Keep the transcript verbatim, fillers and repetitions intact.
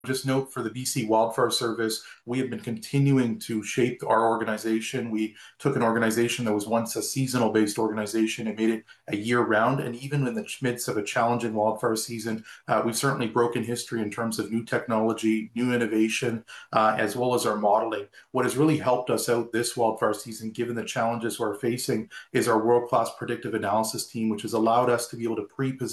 Just note for the B C Wildfire Service, we have been continuing to shape our organization. We took an organization that was once a seasonal based organization and made it a year round. And even in the midst of a challenging wildfire season, uh, we've certainly broken history in terms of new technology, new innovation, uh, as well as our modeling. What has really helped us out this wildfire season, given the challenges we're facing, is our world class predictive analysis team, which has allowed us to be able to pre position